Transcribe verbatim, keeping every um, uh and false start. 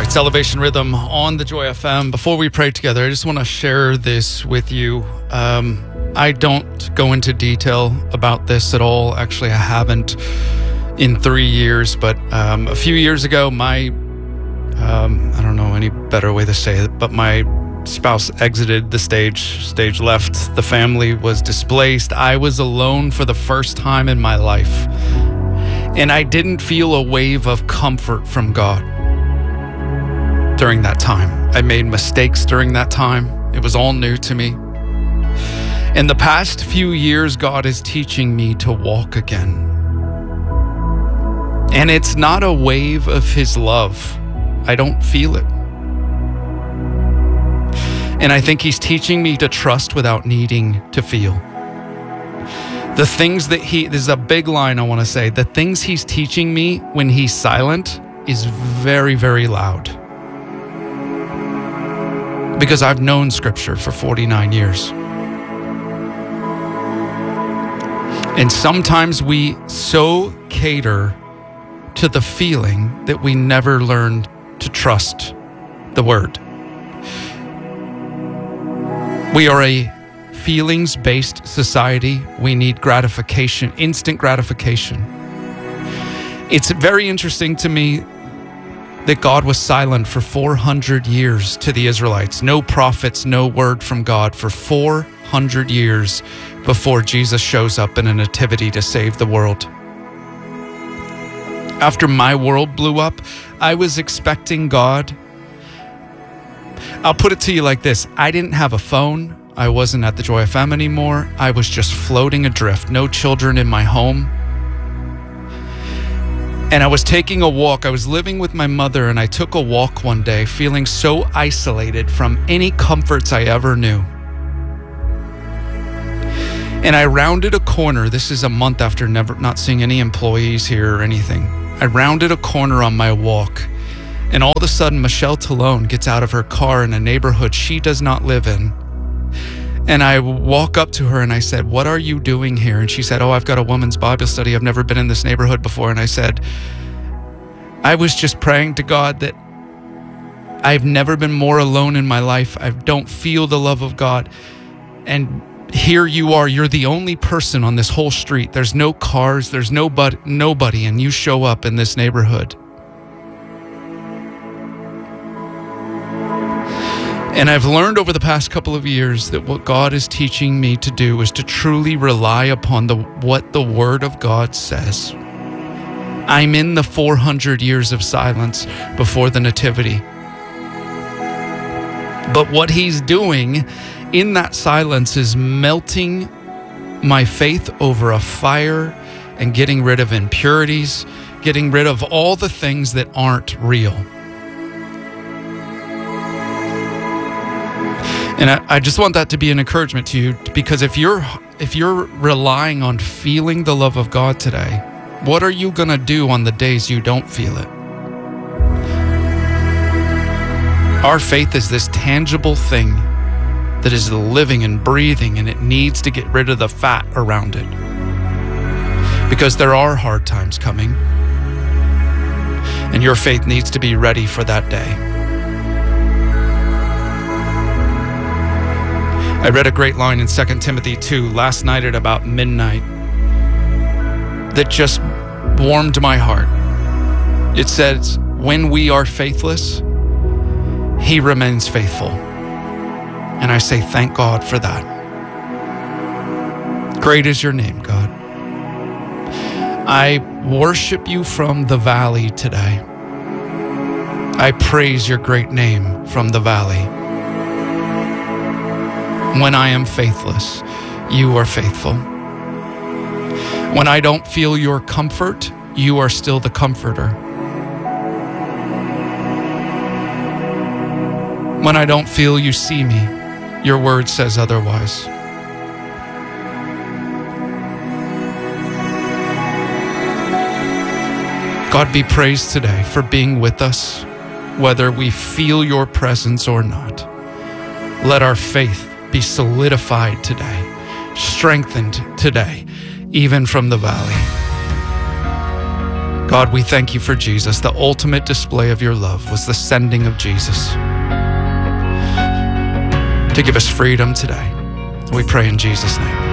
It's Elevation Rhythm on the Joy F M. Before we pray together, I just want to share this with you. Um, I don't go into detail about this at all. Actually, I haven't in three years, but um, a few years ago, my, um, I don't know any better way to say it, but my spouse exited the stage, stage left. The family was displaced. I was alone for the first time in my life. And I didn't feel a wave of comfort from God during that time. I made mistakes during that time. It was all new to me. In the past few years, God is teaching me to walk again. And it's not a wave of His love. I don't feel it. And I think He's teaching me to trust without needing to feel. The things that He, this is a big line I want to say, the things He's teaching me when He's silent is very, very loud. Because I've known Scripture for forty-nine years. And sometimes we so cater to the feeling that we never learn to trust the Word. We are a feelings-based society. We need gratification, instant gratification. It's very interesting to me that God was silent for four hundred years to the Israelites. No prophets, no word from God for four hundred years before Jesus shows up in a nativity to save the world. After my world blew up, I was expecting God. I'll put it to you like this. I didn't have a phone. I wasn't at the Joy F M anymore. I was just floating adrift. No children in my home. And I was taking a walk. I was living with my mother, and I took a walk one day feeling so isolated from any comforts I ever knew. And I rounded a corner. This is a month after never not seeing any employees here or anything. I rounded a corner on my walk, and all of a sudden, Michelle Talone gets out of her car in a neighborhood she does not live in. And I walk up to her and I said, "What are you doing here?" And she said, "Oh, I've got a women's Bible study. I've never been in this neighborhood before." And I said, I was just praying to God that I've never been more alone in my life. I don't feel the love of God. And here you are. You're the only person on this whole street. There's no cars. There's nobody, nobody. And you show up in this neighborhood. And I've learned over the past couple of years that what God is teaching me to do is to truly rely upon the what the Word of God says. I'm in the four hundred years of silence before the Nativity. But what He's doing in that silence is melting my faith over a fire and getting rid of impurities, getting rid of all the things that aren't real. And I, I just want that to be an encouragement to you, because if you're if you're relying on feeling the love of God today, what are you going to do on the days you don't feel it? Our faith is this tangible thing that is living and breathing, and it needs to get rid of the fat around it. Because there are hard times coming, and your faith needs to be ready for that day. I read a great line in Second Timothy two last night at about midnight that just warmed my heart. It says, "When we are faithless, He remains faithful." And I say, thank God for that. Great is your name, God. I worship you from the valley today. I praise your great name from the valley. When I am faithless, you are faithful. When I don't feel your comfort, you are still the comforter. When I don't feel you see me, your word says otherwise. God be praised today for being with us, whether we feel your presence or not. Let our faith be solidified today, strengthened today, even from the valley. God, we thank you for Jesus. The ultimate display of your love was the sending of Jesus to give us freedom today. We pray in Jesus' name.